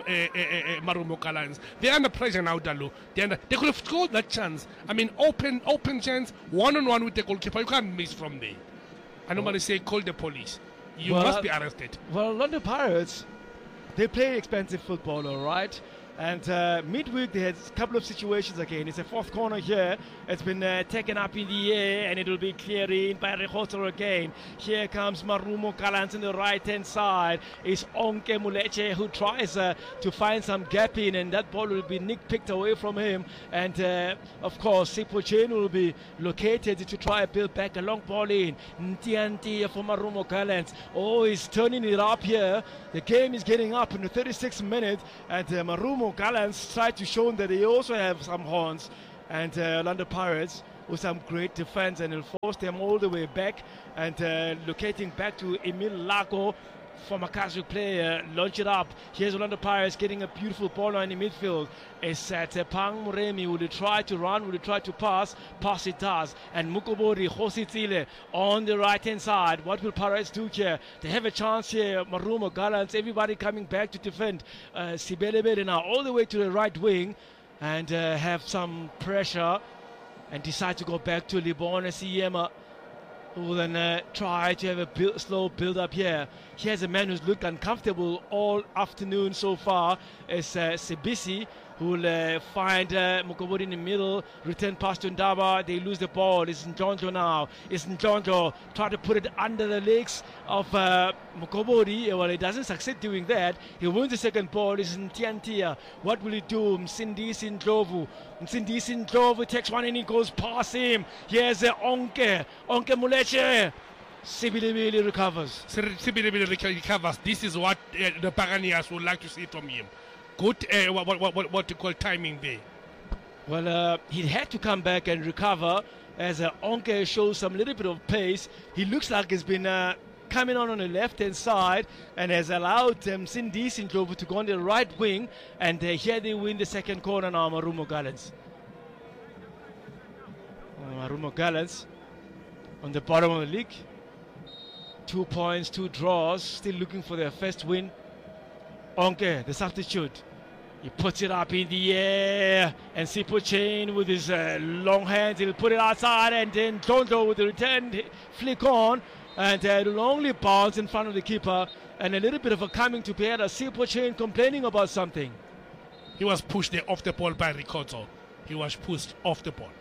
Marumo Gallants. They're under pressure now, Dalu. They could have scored that chance. I mean, open chance, one-on-one with the goalkeeper. You can't miss from there. I normally say call the police. You must be arrested. Well, London Pirates, they play expensive football, all right. And midweek, they had a couple of situations again. It's a fourth corner here. It's been taken up in the air, and it will be cleared in by Ricoto again. Here comes Marumo Gallants on the right-hand side. It's Onke Muleche who tries to find some gap in, and that ball will be picked away from him. And, of course, Sipho Chen will be located to try to build back a long ball in. Ntianti for Marumo Gallants. Oh, he's turning it up here. The game is getting up in the 36th minute, and Marumo Gallants tried to show that they also have some horns, and Orlando Pirates with some great defense, and it'll force them all the way back, and locating back to Emil Lago, former Kazu player, launch it up. Here's Orlando Pirates getting a beautiful ball in the midfield. It's Pang Muremi. Will he try to run? Will he try to pass? Pass it does. And Mukobori, Hositsile on the right hand side. What will Pirates do here? They have a chance here. Marumo Gallants, everybody coming back to defend. Sibelebele now all the way to the right wing, and have some pressure, and decide to go back to Libone Siema, who will then try to have a slow build-up here. Here's a man who's looked uncomfortable all afternoon so far. It's Sibisi, who will find Mukobori in the middle, return pass to Ndaba. They lose the ball. It's Njonjo now. It's Njonjo. Try to put it under the legs of Mukobori. Well, he doesn't succeed doing that. He wins the second ball. It's Ntiantia. What will he do? Msindisi Ndlovu. Msindisi Ndlovu takes one and he goes past him. Here's Onke Muleche. Sibilibili recovers. Sibilibili recovers. This is what the Paganias would like to see from him. Good, what you call timing there. Well, he had to come back and recover as Onke shows some little bit of pace. He looks like he's been coming on the left-hand side, and has allowed Sindisi Ndlovu to go on the right wing, and here they win the second corner now, Marumo Gallants. Marumo Gallants on the bottom of the league. 2 points, 2 draws, still looking for their first win. Onke, the substitute. He puts it up in the air, and Sipho Chen with his long hands, he'll put it outside, and then Tondo with the return flick on, and it'll only bounce in front of the keeper, and a little bit of a coming to bear. Sipho Chen complaining about something. He was pushed off the ball by Ricoto. He was pushed off the ball.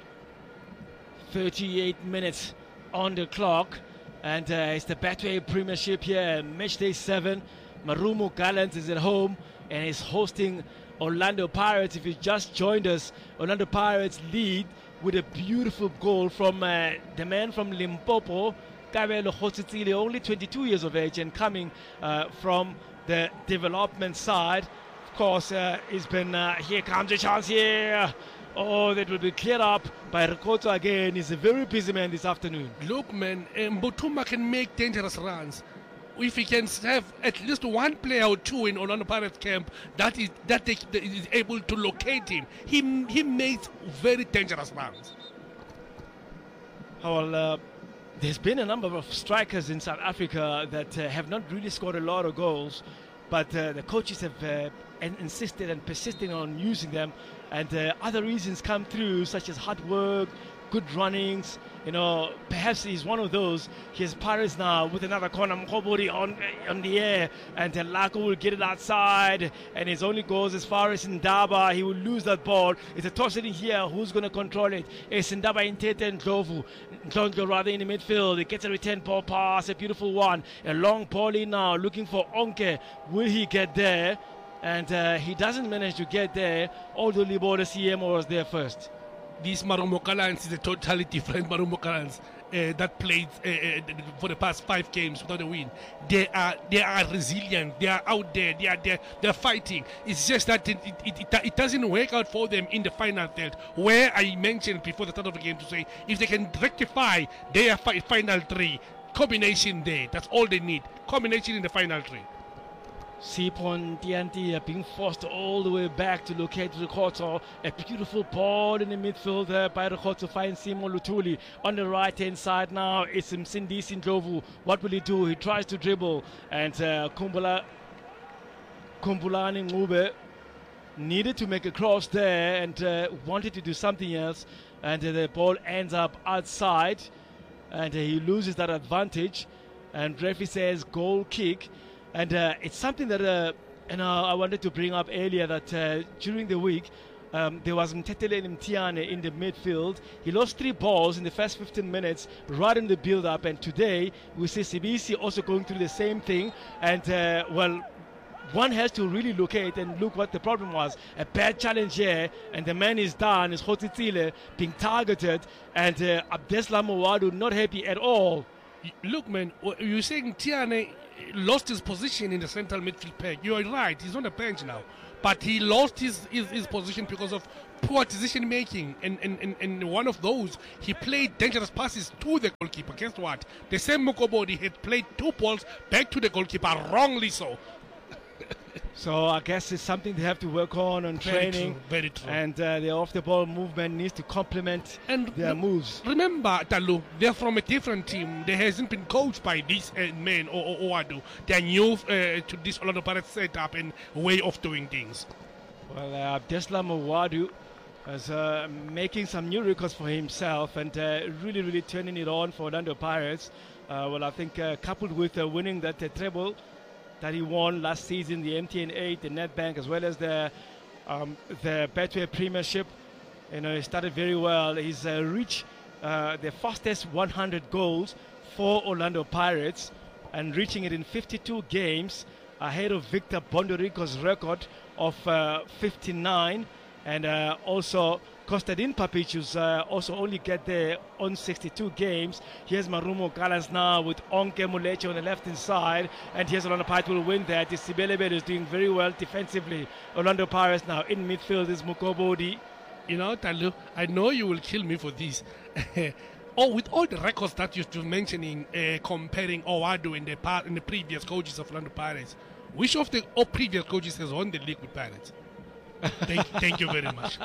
38 minutes on the clock, and it's the Betway Premiership here, match day 7. Marumo Gallants is at home and is hosting Orlando Pirates. If you just joined us, Orlando Pirates lead with a beautiful goal from the man from Limpopo, Kabelo Hositsile, only 22 years of age, and coming from the development side. Of course, it's been, here comes a chance here. Oh, that will be cleared up by Ricoto again. He's a very busy man this afternoon. Look, man, Mbutuma can make dangerous runs. If he can have at least one player or two in Orlando Pirates camp that is able to locate him, he makes very dangerous runs. Well, there's been a number of strikers in South Africa that have not really scored a lot of goals, but the coaches have insisted and persisted on using them, and other reasons come through, such as hard work, good runnings. You know, perhaps he's one of those. Here's Pirates now with another corner. Mkobori on the air, and Lago will get it outside, and it only goes as far as Ndaba. He will lose that ball. It's a toss in here. Who's going to control it? It's Ndaba Intete and Ndlovu. Ndlovu rather in the midfield. He gets a return ball pass, a beautiful one. A long ball in now, looking for Onke. Will he get there? And he doesn't manage to get there, although Libore CM was there first. this Marumo Gallants is a totally different Marumo Gallants that played for the past 5 games without a win. They are resilient. They are out there. They're fighting. It's just that it doesn't work out for them in the final third, where I mentioned before the start of the game to say if they can rectify their final 3 combination there, that's all they need. Combination in the final 3. Sipon TNT being forced all the way back to locate Ricoto. A beautiful ball in the midfield by Ricoto. Finds Simo Lutuli on the right hand side now. It's Msindi Sindlovu. What will he do? He tries to dribble, and Kumbulani Ngube needed to make a cross there and wanted to do something else, and the ball ends up outside, and he loses that advantage, and referee says goal kick. And it's something that I wanted to bring up earlier, that during the week there was Mtetele Mtiane in the midfield. He lost 3 balls in the first 15 minutes right in the build-up, and today we see Sibisi also going through the same thing. And well, one has to really locate and look what the problem was. A bad challenge here, and the man is down. Is Khotitsile being targeted, and Abdeslam Owadu not happy at all. Look, man, you're saying Tiane lost his position in the central midfield pack. You are right, he's on the bench now. But he lost his position because of poor decision making. And one of those, he played dangerous passes to the goalkeeper. Guess what? The same Mukobodi had played 2 balls back to the goalkeeper, wrongly so. So I guess it's something they have to work on training. Very true. And the off-the-ball movement needs to complement their moves. Remember, Talu, they're from a different team. They hasn't been coached by these men or Owadu. They're new to this Orlando Pirates setup and way of doing things. Well, Abdeslam Owadu is making some new records for himself and really turning it on for Orlando Pirates. Well, I think coupled with winning that treble that he won last season, the MTN 8, the Nedbank, as well as the Betway Premiership. You know, he started very well. He's reached the fastest 100 goals for Orlando Pirates, and reaching it in 52 games, ahead of Victor Bondorico's record of 59, and also Kostadin Papic, who's also only get there on 62 games. Here's Marumo Gallants now with Onke Muleche on the left-hand side, and here's Orlando Pirates will win that. Sibelebele is doing very well defensively. Orlando Pirates now in midfield is Mukobodi. You know, Talu, I know you will kill me for this. Oh, with all the records that you're mentioning, comparing Owadu in the previous coaches of Orlando Pirates, which of the previous coaches has won the league with Pirates? Thank you very much.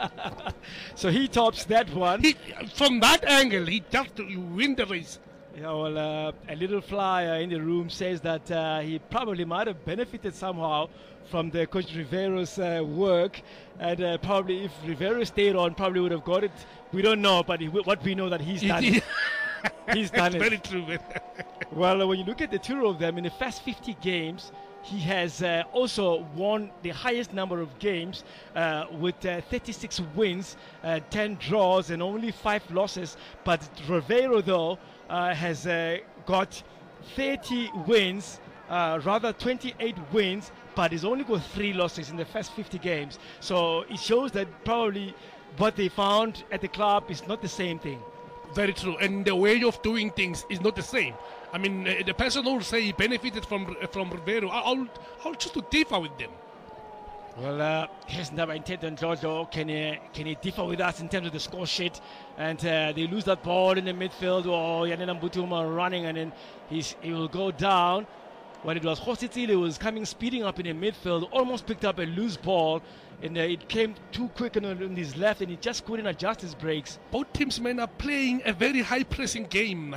So he tops that one. From that angle, he just win the race. Yeah, well, a little flyer in the room says that he probably might have benefited somehow from the Coach Rivero's work, and probably if Rivero stayed on, probably would have got it. We don't know, but what we know that he's done it. He's done it. Very true, man. Well, when you look at the two of them in the first 50 games, he has also won the highest number of games with 36 wins, 10 draws, and only 5 losses. But Rivero, though, has got 30 wins, rather 28 wins, but he's only got 3 losses in the first 50 games. So it shows that probably what they found at the club is not the same thing. Very true, and the way of doing things is not the same. I mean, the person who will say he benefited from Rivero, I'll choose to differ with them. Well, here's Ndaba Intento and Jojo. Can he differ with us in terms of the score sheet? And they lose that ball in the midfield. Oh, Yanena Mbutuma running, and then he will go down. When it was Khositsile who was coming speeding up in the midfield, almost picked up a loose ball, and it came too quick on his left, and he just couldn't adjust his brakes. Both teams, men, are playing a very high-pressing game,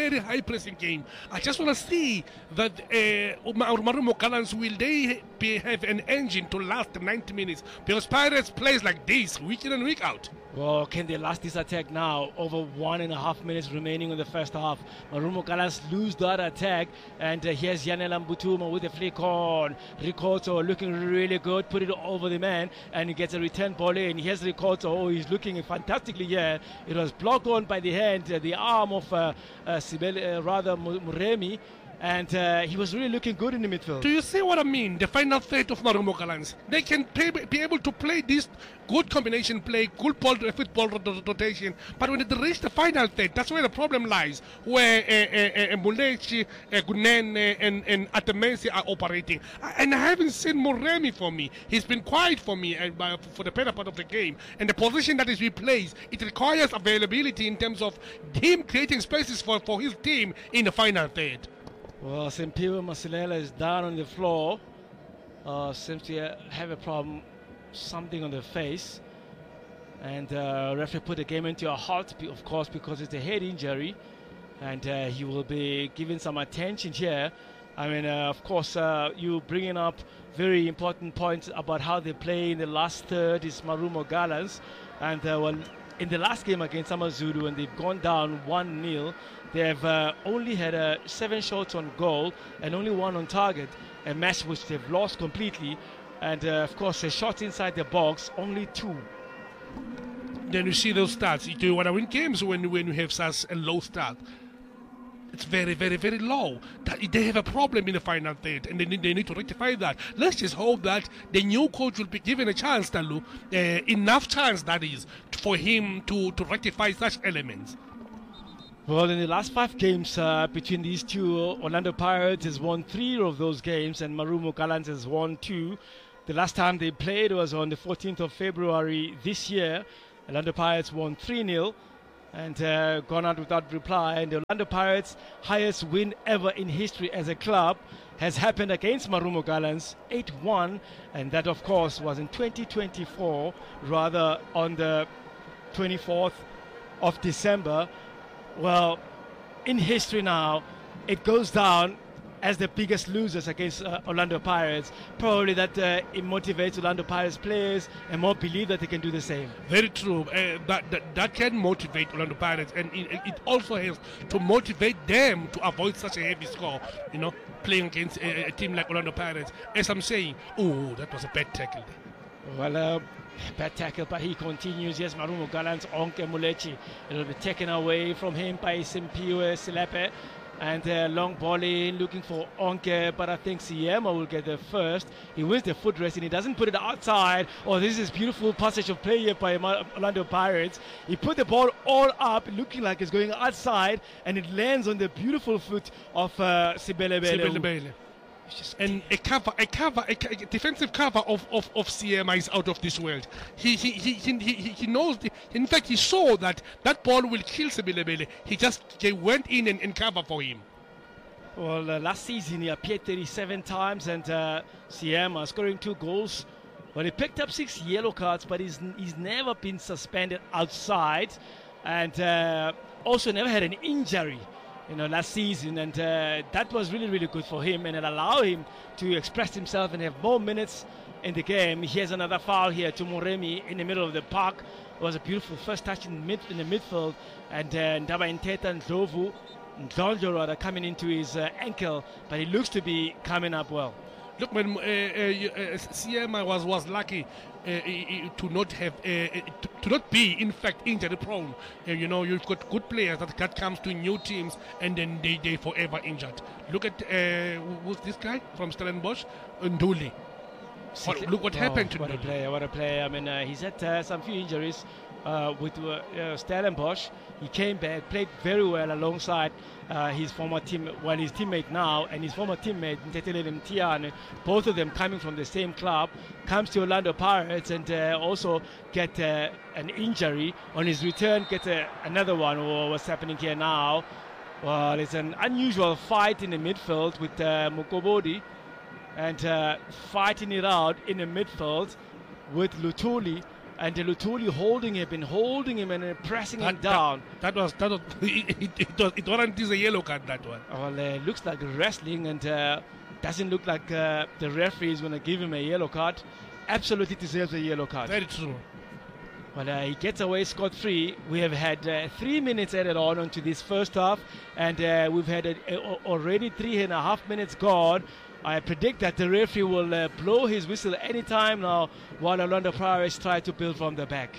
I just want to see that Marumo Gallants, will they have an engine to last 90 minutes? Because Pirates plays like this, week in and week out. Well, can they last this attack now? Over 1.5 minutes remaining in the first half. Marumo Gallants lose that attack, and here's Yanela Mbutuma with a flick on. Ricoto looking really good, put it over the man, and he gets a return ball in. Here's Ricoto, oh, he's looking fantastically here. It was blocked on by the hand, the arm of Muremi, and he was really looking good in the midfield. Do you see what I mean? The final third of Marumo Gallants. They can be able to play this good combination play, good football rotation, but when they reach the final third, that's where the problem lies, where Mulechi, Gunene, and Atemesi are operating. And I haven't seen Moremi for me. He's been quiet for me for the better part of the game. And the position that is replaced, it requires availability in terms of him creating spaces for his team in the final third. Well, Simpiwe Masilela is down on the floor. Seems to have a problem, something on the face. And referee put the game into a halt, of course, because it's a head injury. And he will be given some attention here. I mean, of course, you bringing up very important points about how they play in the last third is Marumo Gallants. And well, in the last game against Amazulu, when they've gone down 1-0, they have only had 7 shots on goal and only 1 on target, a match which they've lost completely. And of course, the shots inside the box, only 2. Then you see those stats. Do you want to win games when you have such a low start? It's very, very, very low. They have a problem in the final third, and they need to rectify that. Let's just hope that the new coach will be given a chance, Talu, enough chance, that is, for him to rectify such elements. Well, in the last 5 games between these two, Orlando Pirates has won 3 of those games, and Marumo Gallants has won 2. The last time they played was on the 14th of February this year. Orlando Pirates won 3-0. And gone out without reply. And the Orlando Pirates' highest win ever in history as a club has happened against Marumo Gallants, 8-1, and that of course was in 2024, rather on the 24th of December. Well, in history now, it goes down as the biggest losers against Orlando Pirates. Probably that it motivates Orlando Pirates players and more believe that they can do the same. Very true. That can motivate Orlando Pirates, and it also has to motivate them to avoid such a heavy score, you know, playing against a team like Orlando Pirates. As I'm saying, oh, that was a bad tackle. Well, bad tackle, but he continues. Yes, Marumo Gallants, Onke Mulechi. It'll be taken away from him by Simpiwe Silepe. And long ball in, looking for Onke, but I think Siema will get there first. He wins the foot rest and he doesn't put it outside. Oh, this is beautiful passage of play here by Orlando Pirates. He put the ball all up, looking like it's going outside, and it lands on the beautiful foot of Sibelebele. And a defensive cover of CMI is out of this world. He knows. In fact, he saw that ball will kill Sibelebele. He went in and covered for him. Well, last season he appeared 37 times, and CM scoring 2 goals. Well, he picked up 6 yellow cards, but he's never been suspended outside, and also never had an injury, you know, last season, and that was really, really good for him, and it allowed him to express himself and have more minutes in the game. He has another foul here to Moremi in the middle of the park. It was a beautiful first touch in the midfield, and Ndaba Inteta and Ndlondlo are coming into his ankle, but he looks to be coming up well. Look, when CMI was lucky to not have to not be in fact injury prone. You know, you've got good players that comes to new teams and then they forever injured. Look at who's this guy from Stellenbosch, Nduli. Look what happened to Nduli. What a player! I mean, he's had some few injuries with Stellenbosch. He came back, played very well alongside his former team, his teammate now, and his former teammate Ntetele Mtiane, both of them coming from the same club, comes to Orlando Pirates and also get an injury. On his return, get another one. What's happening here now? Well, it's an unusual fight in the midfield with Mukobodi, and fighting it out in the midfield with Lutuli. And Lutuli holding him and pressing him down. That was it wasn't a yellow card, that one. Well, looks like wrestling, and doesn't look like the referee is going to give him a yellow card. Absolutely deserves a yellow card. Very true. Well, he gets away scot-free. We have had 3 minutes added on to this first half, and we've had already 3.5 minutes gone. I predict that the referee will blow his whistle anytime now while Orlando Pirates try to build from the back.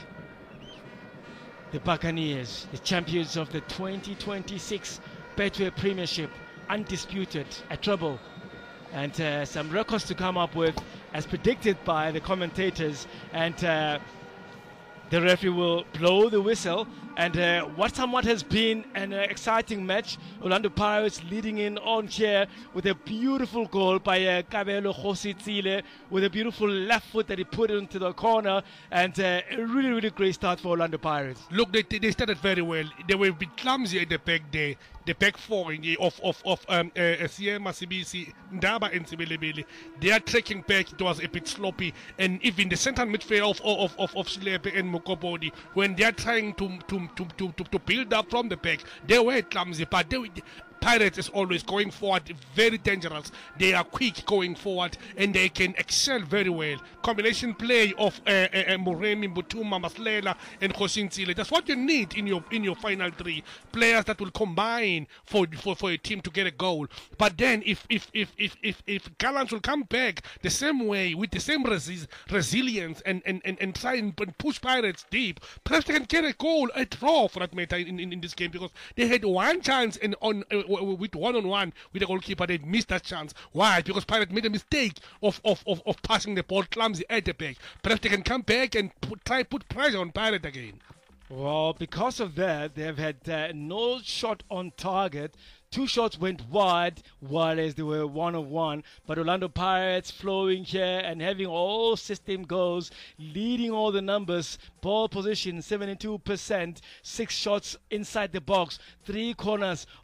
The Buccaneers, the champions of the 2026 Betway Premiership, undisputed, a treble, and some records to come up with, as predicted by the commentators. And the referee will blow the whistle, and what somewhat has been an exciting match. Orlando Pirates leading in on here with a beautiful goal by Kabelo Khositsile, with a beautiful left foot that he put into the corner, and a really, really great start for Orlando Pirates. Look, they started very well. They were a bit clumsy at the back there. The back four of Siema, CBC, Ndaba and Sibelebele. Their tracking back, it was a bit sloppy, and even the central midfield of Shilepe and Mukobodi, when they are trying to build up from the back, they were clumsy, but Pirates is always going forward, very dangerous. They are quick going forward, and they can excel very well. Combination play of Moremi, Mbutuma, Maslela, and Khositsile. That's what you need in your final three players that will combine for a team to get a goal. But then if Gallants will come back the same way with the same resilience and try and push Pirates deep, perhaps they can get a goal, a draw for that matter in this game, because they had one chance with one-on-one with the goalkeeper. They missed that chance. Why? Because Pirates made a mistake of passing the ball clumsy at the back. Perhaps they can come back and try put pressure on Pirates again. Well, because of that, they've had no shot on target. Two shots went wide, whereas they were 1-on-1. But Orlando Pirates flowing here and having all system goals, leading all the numbers. Ball position 72%, 6 shots inside the box, 3 corners